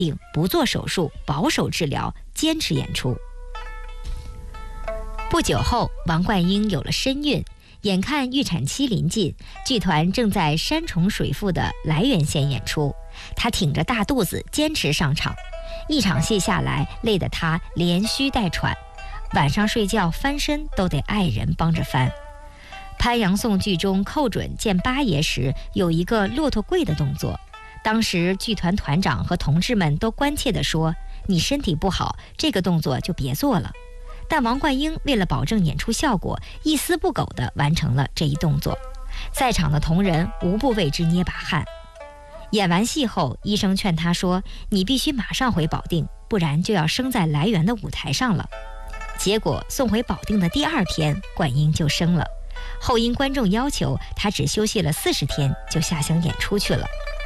并不做手术，保守治疗，坚持演出。不久后，王冠英有了身孕，眼看预产期临近，剧团正在山重水复的涞源县演出，他挺着大肚子坚持上场。一场戏下来，累得他连吁带喘，晚上睡觉翻身都得爱人帮着翻。潘阳颂剧中寇准见八爷时有一个骆驼跪的动作，当时剧团团长和同志们都关切地说：“你身体不好，这个动作就别做了。”但王冠英为了保证演出效果，一丝不苟地完成了这一动作，在场的同仁无不为之捏把汗。演完戏后，医生劝他说：“你必须马上回保定，不然就要生在涞源的舞台上了。”结果送回保定的第2天，冠英就生了。后因观众要求，他只休息了40天就下乡演出去了。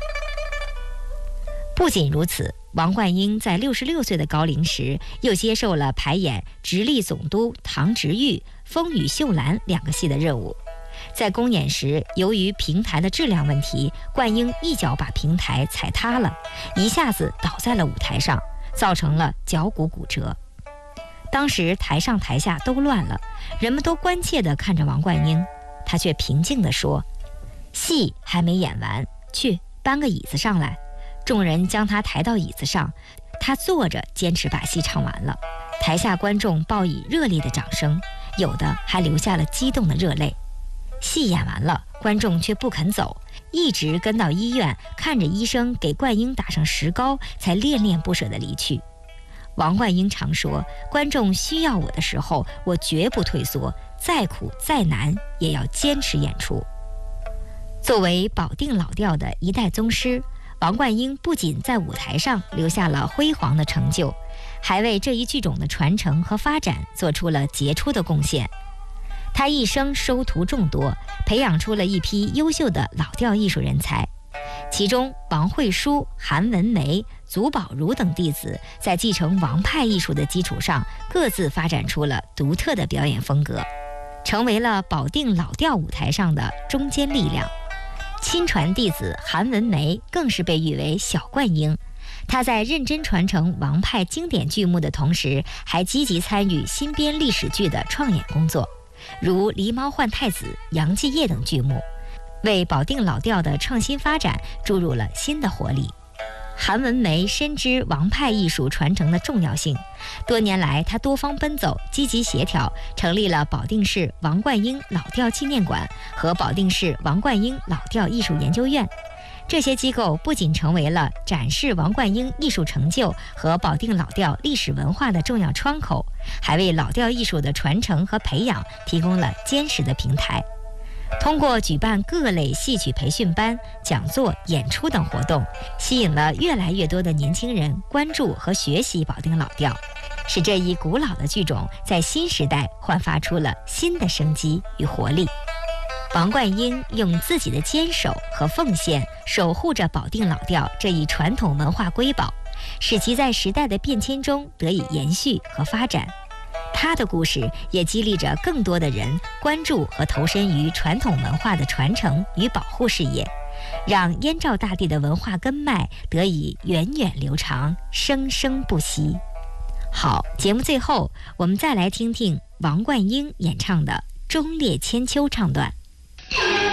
不仅如此，王冠英在66岁的高龄时，又接受了排演直隶总督唐直玉、风雨秀兰2个戏的任务。在公演时，由于平台的质量问题，冠英一脚把平台踩塌了，一下子倒在了舞台上，造成了脚骨骨折。当时台上台下都乱了，人们都关切地看着王冠英，他却平静地说：“戏还没演完，去搬个椅子上来。”众人将他抬到椅子上，他坐着坚持把戏唱完了。台下观众报以热烈的掌声，有的还流下了激动的热泪。戏演完了，观众却不肯走，一直跟到医院，看着医生给冠英打上石膏，才恋恋不舍地离去。王冠英常说：“观众需要我的时候，我绝不退缩，再苦再难也要坚持演出。”作为保定老调的一代宗师，王冠英不仅在舞台上留下了辉煌的成就，还为这一剧种的传承和发展做出了杰出的贡献。他一生收徒众多，培养出了一批优秀的老调艺术人才，其中王慧书、韩文梅、祖宝如等弟子在继承王派艺术的基础上，各自发展出了独特的表演风格，成为了保定老调舞台上的中坚力量。亲传弟子韩文梅更是被誉为小冠英，他在认真传承王派经典剧目的同时，还积极参与新编历史剧的创演工作，如《狸猫换太子》《杨继业》等剧目，为保定老调的创新发展注入了新的活力。韩文梅深知王派艺术传承的重要性，多年来他多方奔走，积极协调，成立了保定市王冠英老调纪念馆和保定市王冠英老调艺术研究院。这些机构不仅成为了展示王冠英艺术成就和保定老调历史文化的重要窗口，还为老调艺术的传承和培养提供了坚实的平台。通过举办各类戏曲培训班、讲座、演出等活动，吸引了越来越多的年轻人关注和学习保定老调，使这一古老的剧种在新时代焕发出了新的生机与活力。王冠英用自己的坚守和奉献，守护着保定老调这一传统文化瑰宝，使其在时代的变迁中得以延续和发展。他的故事也激励着更多的人关注和投身于传统文化的传承与保护事业，让燕赵大地的文化根脉得以源远流长，生生不息。好，节目最后我们再来听听王冠英演唱的《忠烈千秋》唱段。